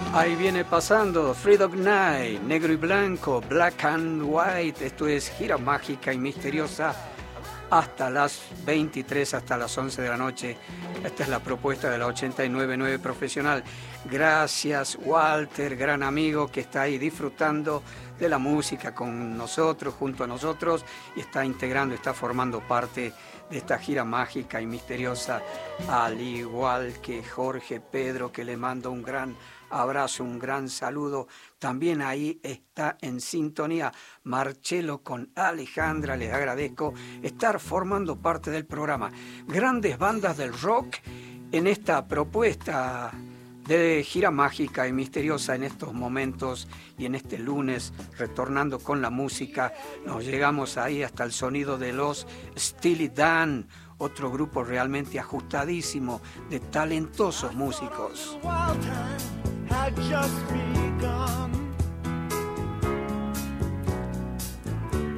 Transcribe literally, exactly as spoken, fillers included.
Ahí viene pasando Free Dog Night, negro y blanco, black and white. Esto es gira mágica y misteriosa hasta las veintitrés, hasta las once de la noche. Esta es la propuesta de la ochenta y nueve punto nueve Profesional. Gracias, Walter, gran amigo que está ahí disfrutando de la música con nosotros, junto a nosotros, y está integrando, está formando parte de esta gira mágica y misteriosa, al igual que Jorge Pedro, que le mando un gran abrazo, un gran saludo. También ahí está en sintonía Marcelo con Alejandra. Les agradezco estar formando parte del programa. Grandes bandas del rock en esta propuesta de gira mágica y misteriosa en estos momentos y en este lunes, retornando con la música. Nos llegamos ahí hasta el sonido de los Steely Dan, otro grupo realmente ajustadísimo de talentosos músicos. Had just begun.